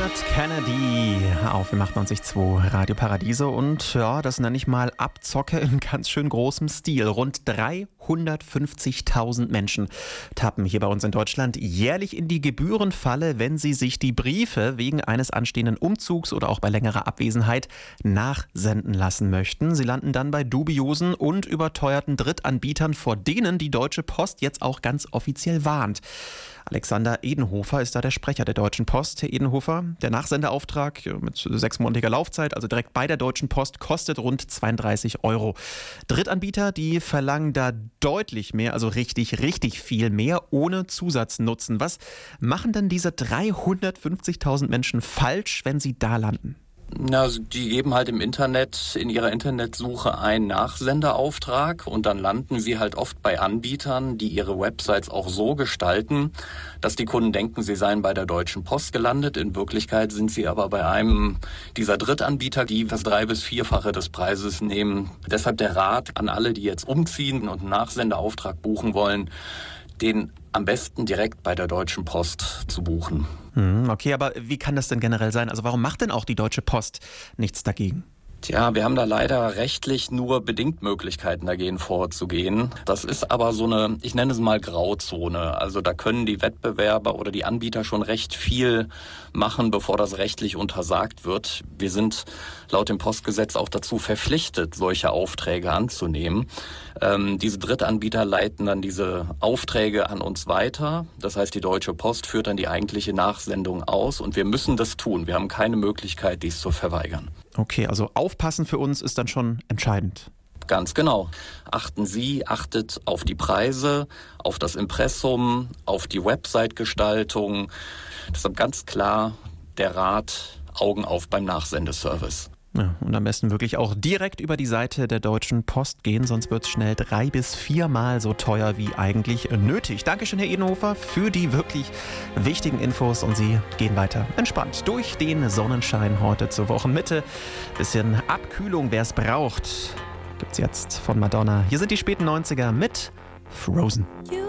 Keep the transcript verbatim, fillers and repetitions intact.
Hart Kennedy auf dem achtundneunzig Komma zwei Radio Paradiso und ja, das nenne ich mal Abzocke in ganz schön großem Stil. Rund dreihundertfünfzigtausend Menschen tappen hier bei uns in Deutschland jährlich in die Gebührenfalle, wenn sie sich die Briefe wegen eines anstehenden Umzugs oder auch bei längerer Abwesenheit nachsenden lassen möchten. Sie landen dann bei dubiosen und überteuerten Drittanbietern, vor denen die Deutsche Post jetzt auch ganz offiziell warnt. Alexander Edenhofer ist da der Sprecher der Deutschen Post. Herr Edenhofer, der Nachsendeauftrag mit sechsmonatiger Laufzeit, also direkt bei der Deutschen Post, kostet rund zweiunddreißig Euro. Drittanbieter, die verlangen da deutlich mehr, also richtig, richtig viel mehr, ohne Zusatznutzen. Was machen denn diese dreihundertfünfzigtausend Menschen falsch, wenn sie da landen? Na, die geben halt im Internet, in ihrer Internetsuche einen Nachsenderauftrag und dann landen sie halt oft bei Anbietern, die ihre Websites auch so gestalten, dass die Kunden denken, sie seien bei der Deutschen Post gelandet. In Wirklichkeit sind sie aber bei einem dieser Drittanbieter, die das drei- bis vierfache des Preises nehmen. Deshalb der Rat an alle, die jetzt umziehen und einen Nachsenderauftrag buchen wollen, den am besten direkt bei der Deutschen Post zu buchen. Okay, aber wie kann das denn generell sein? Also warum macht denn auch die Deutsche Post nichts dagegen? Tja, wir haben da leider rechtlich nur bedingt Möglichkeiten, dagegen vorzugehen. Das ist aber so eine, ich nenne es mal Grauzone. Also da können die Wettbewerber oder die Anbieter schon recht viel machen, bevor das rechtlich untersagt wird. Wir sind laut dem Postgesetz auch dazu verpflichtet, solche Aufträge anzunehmen. Ähm, diese Drittanbieter leiten dann diese Aufträge an uns weiter. Das heißt, die Deutsche Post führt dann die eigentliche Nachsendung aus und wir müssen das tun. Wir haben keine Möglichkeit, dies zu verweigern. Okay, also aufpassen für uns ist dann schon entscheidend. Ganz genau. Achten Sie, achtet auf die Preise, auf das Impressum, auf die Website-Gestaltung. Deshalb ganz klar der Rat, Augen auf beim Nachsendeservice. Ja, und am besten wirklich auch direkt über die Seite der Deutschen Post gehen, sonst wird es schnell drei- bis viermal so teuer wie eigentlich nötig. Dankeschön, Herr Edenhofer, für die wirklich wichtigen Infos und Sie gehen weiter entspannt durch den Sonnenschein heute zur Wochenmitte. Bisschen Abkühlung, wer es braucht, gibt's jetzt von Madonna. Hier sind die späten neunziger mit Frozen. You